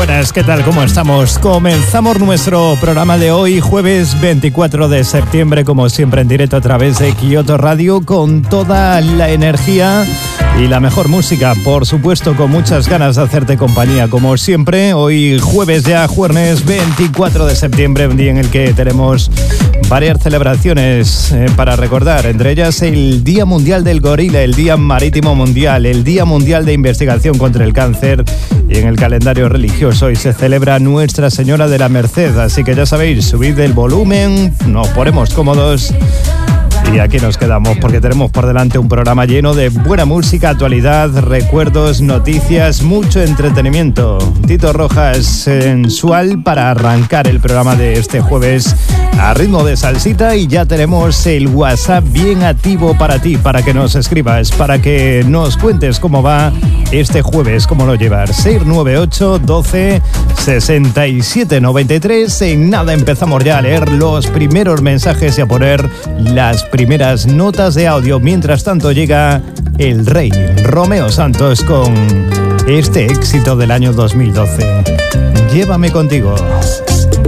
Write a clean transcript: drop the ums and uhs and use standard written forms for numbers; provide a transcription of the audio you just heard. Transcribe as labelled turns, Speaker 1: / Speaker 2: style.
Speaker 1: buenas, ¿qué tal? ¿Cómo estamos? Comenzamos nuestro programa de hoy, jueves 24 de septiembre, como siempre en directo a través de Kyoto Radio, con toda la energía y la mejor música, por supuesto, con muchas ganas de hacerte compañía, como siempre. Hoy jueves ya, jueves 24 de septiembre, un día en el que tenemos varias celebraciones para recordar, entre ellas el Día Mundial del Gorila, el Día Marítimo Mundial, el Día Mundial de Investigación contra el Cáncer, y en el calendario religioso hoy se celebra Nuestra Señora de la Merced, así que ya sabéis, subid el volumen, nos ponemos cómodos y aquí nos quedamos porque tenemos por delante un programa lleno de buena música, actualidad, recuerdos, noticias, mucho entretenimiento. Tito Rojas sensual para arrancar el programa de este jueves a ritmo de salsita, y ya tenemos el WhatsApp bien activo para ti, para que nos escribas, para que nos cuentes cómo va este jueves, cómo lo llevas. 698 12 67 93. En nada empezamos ya a leer los primeros mensajes y a poner las primeras notas de audio. Mientras tanto llega el rey Romeo Santos con este éxito del año 2012. Llévame contigo.